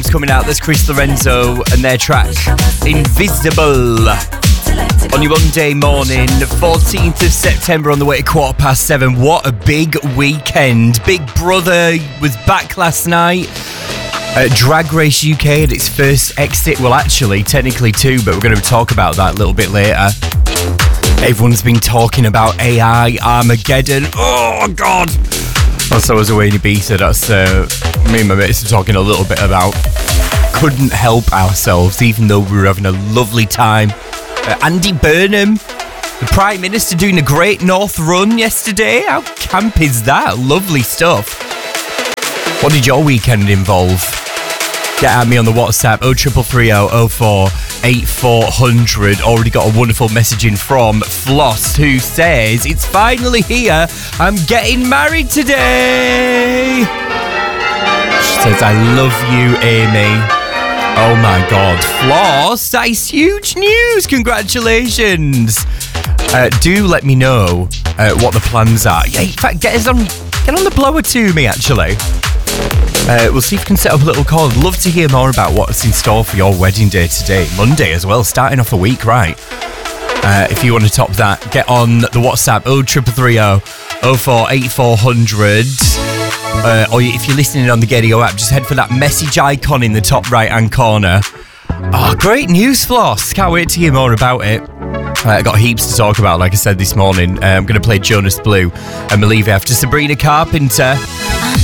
coming out. There's Chris Lorenzo and their track Invisible. On your Monday morning, 14th of September, on the way to 7:15. What a big weekend. Big Brother was back last night. Drag Race UK had its first exit. Well, actually, technically two, but we're going to talk about that a little bit later. Everyone's been talking about AI Armageddon. Oh, God. Also, as a Wayne Ibiza, that's me and my mates are talking a little bit about. Couldn't help ourselves, even though we were having a lovely time. Andy Burnham, the Prime Minister, doing a Great North Run yesterday. How camp is that? Lovely stuff. What did your weekend involve? Get at me on the WhatsApp 0330 04 8400. Already got a wonderful message in from Floss, who says, it's finally here. I'm getting married today. She says, I love you, Amy. Oh my God, Floss, that is huge news. Congratulations. Do let me know what the plans are. Yeah, in fact, get on the blower to me, actually. We'll see if we can set up a little call. I'd love to hear more about what's in store for your wedding day today. Monday as well, starting off the week right. If you want to top that, get on the WhatsApp 0330 04 8400. Or if you're listening on the Gedio app, just head for that message icon in the top right-hand corner. Oh, great news, Floss. Can't wait to hear more about it. I got heaps to talk about, like I said this morning. I'm going to play Jonas Blue and Believe after Sabrina Carpenter.